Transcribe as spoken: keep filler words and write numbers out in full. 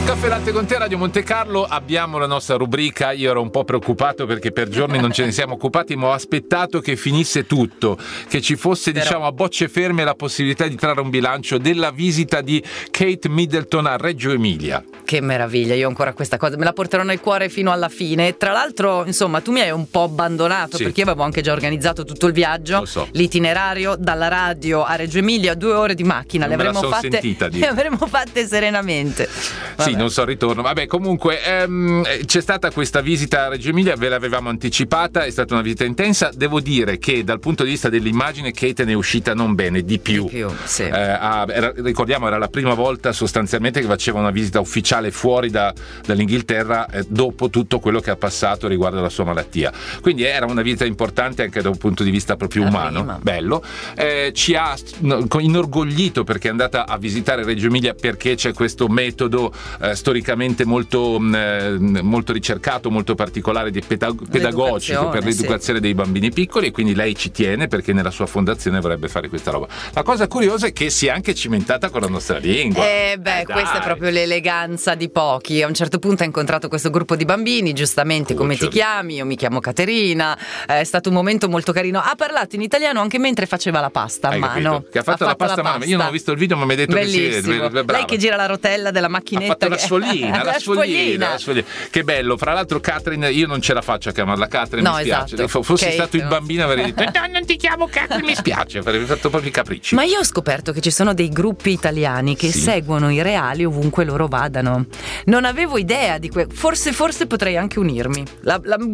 Caffè Latte con te, Radio Monte Carlo. Abbiamo la nostra rubrica. Io ero un po' preoccupato perché per giorni non ce ne siamo occupati, ma ho aspettato che finisse tutto, che ci fosse Però... diciamo a bocce ferme la possibilità di trarre un bilancio della visita di Kate Middleton a Reggio Emilia. Che meraviglia, io ancora questa cosa me la porterò nel cuore fino alla fine. Tra l'altro, insomma, tu mi hai un po' abbandonato, sì, perché io avevo anche già organizzato tutto il viaggio, so. l'itinerario dalla radio a Reggio Emilia, due ore di macchina, non le avremmo fatte sentita, le avremmo fatte serenamente. Vabbè. Sì, non so il ritorno. Vabbè, comunque ehm, c'è stata questa visita a Reggio Emilia, ve l'avevamo anticipata, è stata una visita intensa. Devo dire che dal punto di vista dell'immagine Kate ne è uscita non bene, di più. Di più, sì. Eh, ah, era, ricordiamo, era la prima volta sostanzialmente che faceva una visita ufficiale fuori da, dall'Inghilterra eh, dopo tutto quello che ha passato riguardo alla sua malattia. Quindi era una visita importante anche da un punto di vista proprio la umano. Prima. Bello. Eh, ci ha inorgoglito perché è andata a visitare Reggio Emilia, perché c'è questo metodo eh, storicamente molto, eh, molto ricercato, molto particolare, di pedag- pedagogico per l'educazione sì. dei bambini piccoli, e quindi lei ci tiene perché nella sua fondazione vorrebbe fare questa roba. La cosa curiosa è che si è anche cimentata con la nostra lingua. Eh beh, eh, questa è proprio l'eleganza di pochi. A un certo punto ha incontrato questo gruppo di bambini, giustamente, Cuccio. Come ti chiami? Io mi chiamo Caterina. È stato un momento molto carino. Ha parlato in italiano anche mentre faceva la pasta a Hai mano. Capito? Che ha fatto, ha la, fatto pasta la pasta a mano. Io non ho visto il video, ma mi hai detto bellissimo. Che sì, lei che gira la rotella della macchinetta. Ha fatto che... la sfoglina, la, la, sfoglina, la sfoglina. Che bello. Fra l'altro Catherine, io non ce la faccio a chiamarla Catherine, no, mi spiace. Esatto. Fossi Kate, stato il no? bambino avrei detto no, non ti chiamo Catherine, mi spiace, avrei fatto proprio i capricci. Ma io ho scoperto che ci sono dei gruppi italiani che sì. seguono i reali ovunque loro vadano. Non avevo idea di questo. Forse, forse potrei anche unirmi. La, la